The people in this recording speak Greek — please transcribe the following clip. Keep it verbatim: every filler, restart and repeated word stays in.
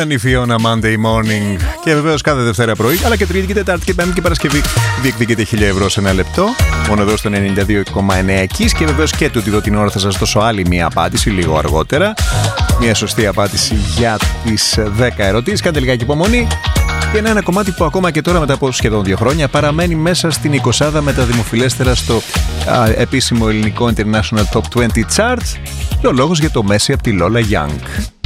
Η Fiona Monday Morning. Και βεβαίως κάθε Δευτέρα πρωί, αλλά και Τρίτη και Τετάρτη και Πέμπτη και Παρασκευή διεκδικείται χίλια ευρώ σε ένα λεπτό. Μόνο εδώ στο ενενήντα δύο κόμμα εννέα Kiss. Και βεβαίως και τούτη εδώ την ώρα θα σας δώσω άλλη μία απάντηση λίγο αργότερα. Μία σωστή απάντηση για τις δέκα ερωτήσεις. Κάντε λιγάκι υπομονή. Και είναι ένα κομμάτι που ακόμα και τώρα, μετά από σχεδόν δύο χρόνια, παραμένει μέσα στην εικοσάδα με τα δημοφιλέστερα στο α, επίσημο ελληνικό International Top είκοσι Chart. Και ο λόγος για το Messi από τη Lola Young.